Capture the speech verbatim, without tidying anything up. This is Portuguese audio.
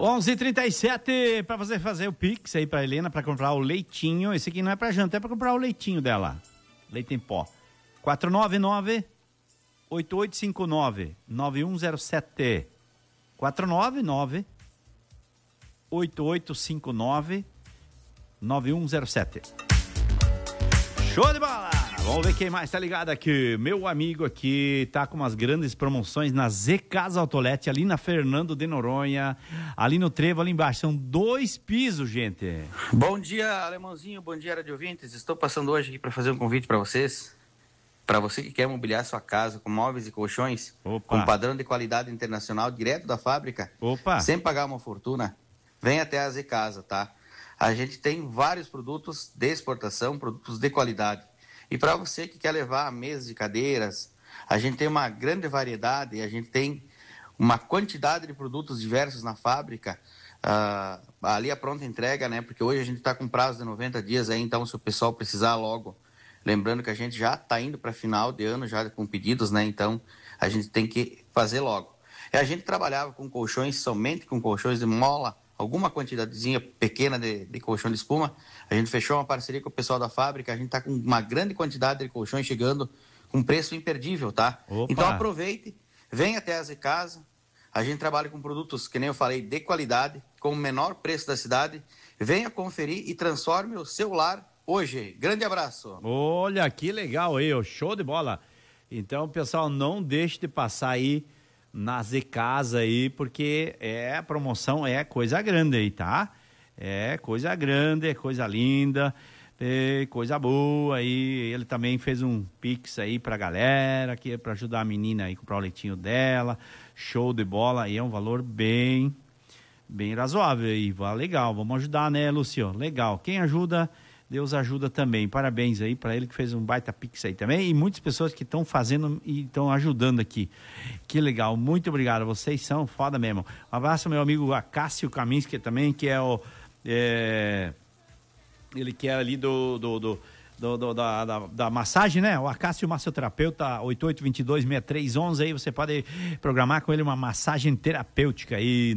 onze e trinta e sete para você fazer o Pix aí pra Helena para comprar o leitinho. Esse aqui não é pra janta, é pra comprar o leitinho dela. Leite em pó. quatro nove nove, oito oito cinco nove, nove um zero sete. quatro nove nove, oito oito cinco nove, nove um zero sete. Show de bola! Vamos ver quem mais tá ligado aqui. Meu amigo aqui tá com umas grandes promoções na Z Casa Autolete, ali na Fernando de Noronha, ali no Trevo, ali embaixo. São dois pisos, gente. Bom dia, Alemãozinho. Bom dia, rádio ouvintes. Estou passando hoje aqui para fazer um convite para vocês. Para você que quer mobiliar sua casa com móveis e colchões, Opa. com padrão de qualidade internacional direto da fábrica, Opa. sem pagar uma fortuna, vem até a Z Casa, tá? A gente tem vários produtos de exportação, produtos de qualidade. E para você que quer levar mesas e cadeiras, a gente tem uma grande variedade, a gente tem uma quantidade de produtos diversos na fábrica, uh, ali a pronta entrega, né? Porque hoje a gente está com prazo de noventa dias aí, então se o pessoal precisar logo, lembrando que a gente já está indo para final de ano, já com pedidos, né? Então a gente tem que fazer logo. E a gente trabalhava com colchões, somente com colchões de mola, alguma quantidadezinha pequena de, de colchão de espuma. A gente fechou uma parceria com o pessoal da fábrica, a gente está com uma grande quantidade de colchões chegando com preço imperdível, tá? Opa. Então aproveite, venha até a Z Casa, a gente trabalha com produtos, que nem eu falei, de qualidade, com o menor preço da cidade. Venha conferir e transforme o seu lar hoje. Grande abraço. Olha, que legal aí, ó, show de bola. Então, pessoal, não deixe de passar aí na Z Casa aí, porque é a promoção, é coisa grande aí, tá? É coisa grande, é coisa linda, é coisa boa aí. Ele também fez um Pix aí pra galera, que é pra ajudar a menina aí a comprar o leitinho dela. Show de bola, aí é um valor bem, bem razoável aí, legal. Vamos ajudar, né, Lúcio? Legal. Quem ajuda, Deus ajuda também. Parabéns aí para ele que fez um baita Pix aí também. E muitas pessoas que estão fazendo e estão ajudando aqui. Que legal. Muito obrigado. Vocês são foda mesmo. Um abraço ao meu amigo Acácio Kaminski também, que é o... É, ele que é ali do... do, do Do, do, da, da, da massagem, né? O Acácio Massoterapeuta, oito oito dois dois, seis três um um, aí você pode programar com ele uma massagem terapêutica aí.